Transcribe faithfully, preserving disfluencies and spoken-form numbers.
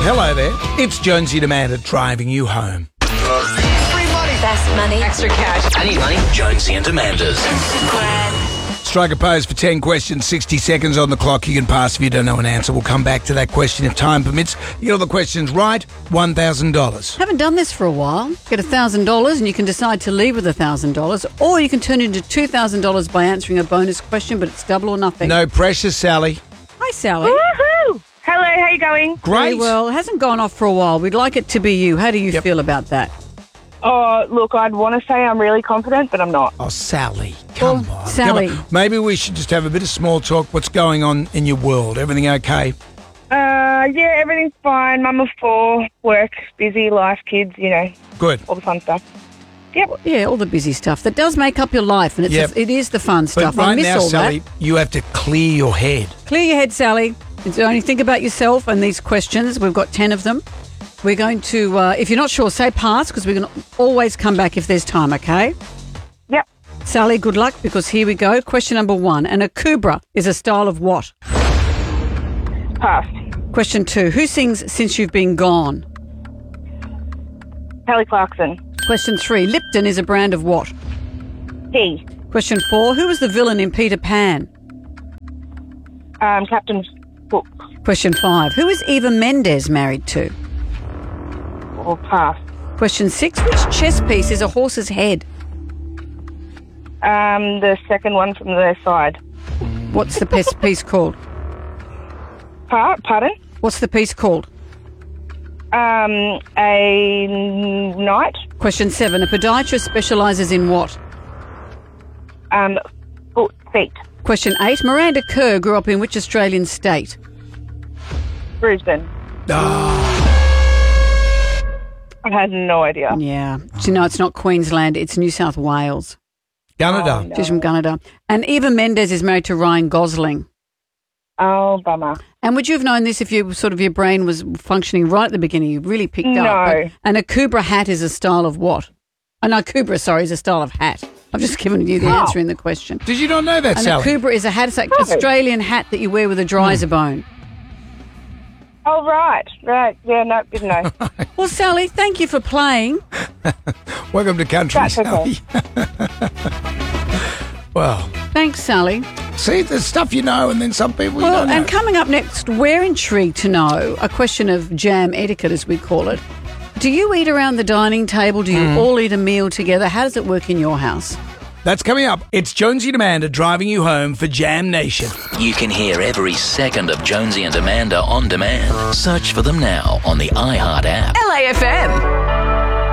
Hello there. It's Jonesy and Amanda driving you home. Free money. Best money. Extra cash. I need money. Jonesy and Amanda's. Strike a pose for ten questions, sixty seconds on the clock. You can pass if you don't know an answer. We'll come back to that question if time permits. You get all the questions right, one thousand dollars. Haven't done this for a while. Get one thousand dollars and you can decide to leave with one thousand dollars, or you can turn it into two thousand dollars by answering a bonus question, but it's double or nothing. No pressure, Sally. Hi, Sally. Woohoo! Hello, how you going? Very Great. well. It hasn't gone off for a while. We'd like it to be you. How do you Yep. feel about that? Oh, look, I'd want to say I'm really confident, but I'm not. Oh, Sally, come Well, on. Sally. Come on. Maybe we should just have a bit of small talk. What's going on in your world? Everything okay? Uh, yeah, everything's fine. Mum of four, work, busy, life, kids, you know, Good. all the fun stuff. Yep. Yeah, all the busy stuff. That does make up your life, and it's Yep. a, it is the fun But stuff. I right miss now, all Sally, that. you have to clear your head. Clear your head, Sally. It's only think about yourself and these questions. We've got ten of them. We're going to, uh, if you're not sure, say pass, because we're going to always come back if there's time, okay? Yep. Sally, good luck, because here we go. Question number one. An akubra is a style of what? Pass. Question two. Who sings Since You've Been Gone? Kelly Clarkson. Question three. Lipton is a brand of what? He. Question four. Who was the villain in Peter Pan? Um, Captain Hook. Question five. Who is Eva Mendes married to? Or pass. Question six. Which chess piece is a horse's head? Um, the second one from the side. What's the piece piece called? Pa- pardon? What's the piece called? Um, a knight. Question seven. A podiatrist specialises in what? Um, foot, feet. Question eight. Miranda Kerr grew up in which Australian state? Brisbane. I had no idea. Yeah. Do you know it's not Queensland, it's New South Wales. Canada. Oh, no. She's from Canada. And Eva Mendes is married to Ryan Gosling. Oh, bummer. And would you have known this if you sort of your brain was functioning right at the beginning? You really picked No. up. But an akubra hat is a style of what? An akubra, sorry, is a style of hat. I've just given you the Oh. answer in the question. Did you not know that, An Sally? akubra is a hat. It's like Oh. Australian hat that you wear with a dryzer bone. Oh, right. Right. Yeah, no, didn't know. Well, Sally, thank you for playing. Welcome to country, That's okay. Sally. Well, Thanks, Sally. see, there's stuff you know, and then some people you Well, don't know. and coming up next, we're intrigued to know a question of jam etiquette, as we call it. Do you eat around the dining table? Do you Mm. all eat a meal together? How does it work in your house? That's coming up. It's Jonesy and Amanda driving you home for Jam Nation. You can hear every second of Jonesy and Amanda on demand. Search for them now on the iHeart app. L A F M.